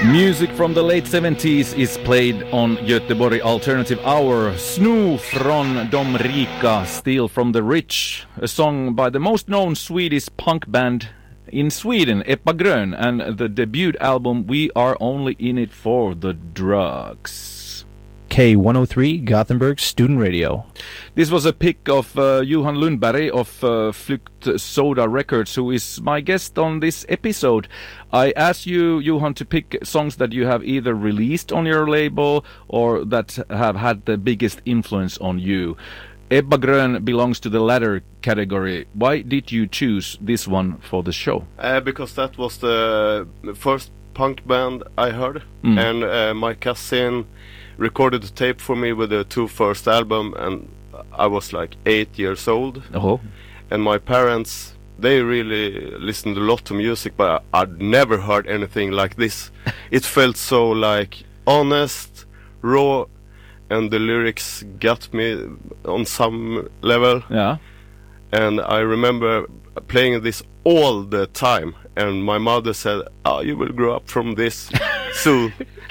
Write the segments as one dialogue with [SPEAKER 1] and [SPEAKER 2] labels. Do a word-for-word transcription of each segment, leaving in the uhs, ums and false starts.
[SPEAKER 1] Music from the late seventies is played on Göteborg Alternative Hour. Snö från de rika, Steal from the rich. A song by the most known Swedish punk band in Sweden, Ebba Grön, and the debut album We Are Only In It For The Drugs.
[SPEAKER 2] K one oh three, Gothenburg Student Radio.
[SPEAKER 1] This was a pick of uh, Johan Lundberg of uh, Flykt Soda Records, who is my guest on this episode. I asked you, Johan, to pick songs that you have either released on your label or that have had the biggest influence on you. Ebba Grön belongs to the latter category. Why did you choose this one for the show?
[SPEAKER 3] Uh, because that was the first punk band I heard, mm. and uh, my cousin recorded the tape for me with the two first album, and I was like eight years old.
[SPEAKER 1] Uh-huh.
[SPEAKER 3] And my parents, they really listened a lot to music, but I, I'd never heard anything like this. It felt so like honest, raw, and the lyrics got me on some level.
[SPEAKER 1] Yeah.
[SPEAKER 3] And I remember playing this all the time, and my mother said, "Oh, you will grow up from this soon."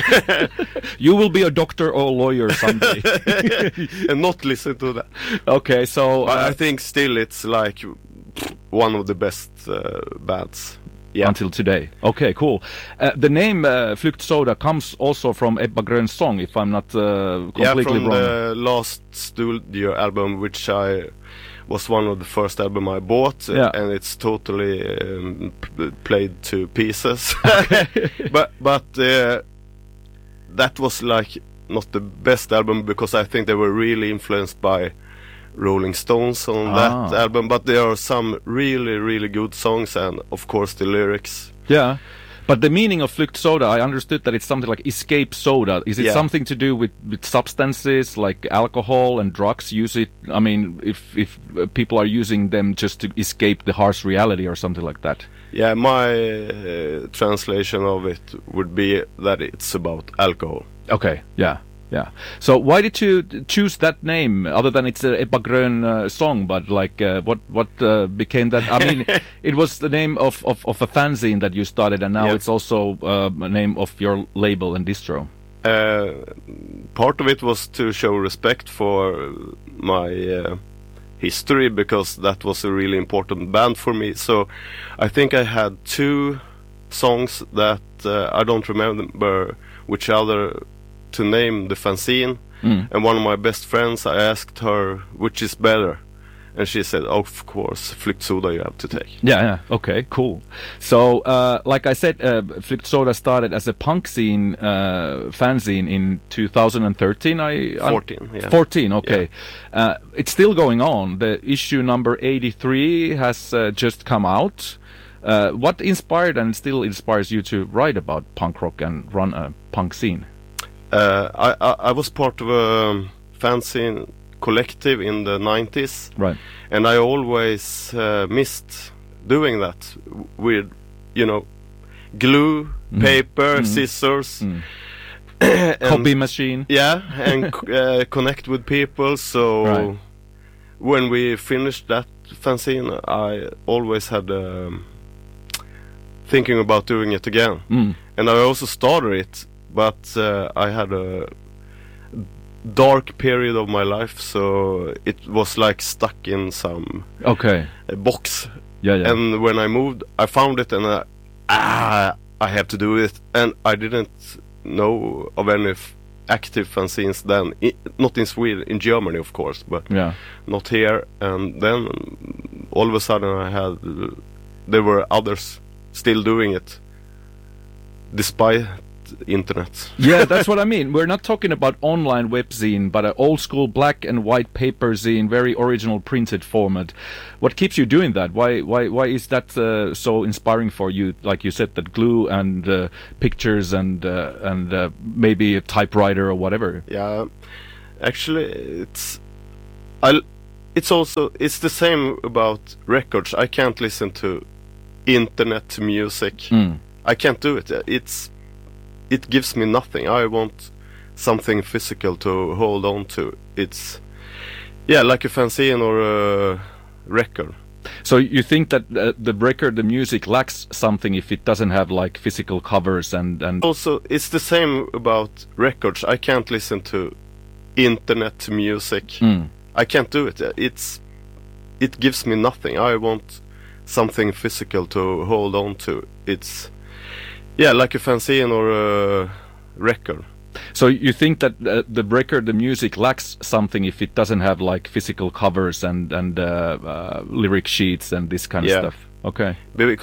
[SPEAKER 1] You will be a doctor or a lawyer someday.
[SPEAKER 3] And not listen to that.
[SPEAKER 1] Okay, so
[SPEAKER 3] uh,
[SPEAKER 1] I
[SPEAKER 3] think still it's like one of the best uh, bands. Yeah.
[SPEAKER 1] Until today. Okay, cool. Uh, the name uh, Flykt Soda comes also from Ebba Grön's song, if I'm not uh, completely
[SPEAKER 3] yeah, from
[SPEAKER 1] wrong.
[SPEAKER 3] the last studio album, which I was one of the first album I bought,
[SPEAKER 1] yeah.
[SPEAKER 3] and it's totally um, p- played to pieces. but but uh, that was like not the best album, because I think they were really influenced by Rolling Stones on
[SPEAKER 1] ah.
[SPEAKER 3] that album, but there are some really really good songs, and of course the lyrics.
[SPEAKER 1] Yeah, but the meaning of Flykt Soda, I understood that it's something like escape soda. Is it
[SPEAKER 3] yeah.
[SPEAKER 1] something to do with, with substances like alcohol and drugs? Use it, I mean, if if uh, people are using them just to escape the harsh reality or something like that.
[SPEAKER 3] Yeah, my uh, translation of it would be that it's about alcohol.
[SPEAKER 1] Okay, yeah. Yeah. So why did you choose that name, other than it's a Ebba Grön uh, song, but like uh, what what uh, became that? I mean, it was the name of, of, of a fanzine that you started, and now
[SPEAKER 3] yeah.
[SPEAKER 1] it's also uh, a name of your label and distro.
[SPEAKER 3] Uh, part of it was to show respect for my uh, history, because that was a really important band for me. So I think I had two songs that uh, I don't remember which other to name the fanzine, mm. and one of my best friends, I asked her which is better, and she said, of course, Flykt Soda you have to take.
[SPEAKER 1] Yeah, yeah, okay, cool. So, uh, like I said, uh, Flykt Soda started as a punk scene uh, fanzine in two thousand thirteen. I
[SPEAKER 3] fourteen, yeah.
[SPEAKER 1] fourteen, okay.
[SPEAKER 3] Yeah.
[SPEAKER 1] Uh, it's still going on. The issue number eighty-three has uh, just come out. Uh, what inspired and still inspires you to write about punk rock and run a punk scene?
[SPEAKER 3] Uh, I, I, I was part of a fanzine collective in the nineties,
[SPEAKER 1] right?
[SPEAKER 3] And I always uh, missed doing that with, you know, glue, mm. paper, mm. scissors,
[SPEAKER 1] mm. and, copy machine.
[SPEAKER 3] Yeah, and uh, connect with people. So
[SPEAKER 1] right.
[SPEAKER 3] when we finished that fanzine, I always had um, thinking about doing it again,
[SPEAKER 1] mm.
[SPEAKER 3] and I also started it. But uh, I had a dark period of my life, so it was like stuck in some
[SPEAKER 1] okay
[SPEAKER 3] a box.
[SPEAKER 1] Yeah, yeah.
[SPEAKER 3] And when I moved, I found it, and I, ah, I have to do it. And I didn't know of any f- active fanzines then, I, not in Sweden, in Germany, of course, but
[SPEAKER 1] yeah.
[SPEAKER 3] not here. And then all of a sudden, I had there were others still doing it, despite internet.
[SPEAKER 1] Yeah, that's what I mean. We're not talking about online web zine, but an old school black and white paper zine, very original printed format. What keeps you doing that? Why why why is that uh, so inspiring for you? Like you said, that glue and uh, pictures and uh, and uh, maybe a typewriter or whatever.
[SPEAKER 3] Yeah, actually it's I it's also it's the same about records. I can't listen to internet music.
[SPEAKER 1] Mm.
[SPEAKER 3] I can't do it. It's It gives me nothing. I want something physical to hold on to. It's, yeah, like a fanzine or a record.
[SPEAKER 1] So you think that uh, the record, the music lacks something if it doesn't have like physical covers and and
[SPEAKER 3] Also, it's the same about records. I can't listen to internet music.
[SPEAKER 1] Mm.
[SPEAKER 3] I can't do it. It's it gives me nothing. I want something physical to hold on to. It's yeah, like a fanzine or a record.
[SPEAKER 1] So you think that uh, the record, the music lacks something if it doesn't have like physical covers and and uh, uh, lyric sheets and this kind
[SPEAKER 3] Yeah.
[SPEAKER 1] of stuff. Okay.
[SPEAKER 3] Because